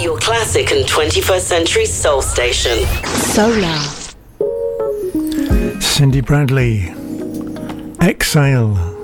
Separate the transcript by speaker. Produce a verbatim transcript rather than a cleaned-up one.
Speaker 1: Your classic and twenty-first century soul station.
Speaker 2: Solar.
Speaker 3: Cindy Bradley, Exhale.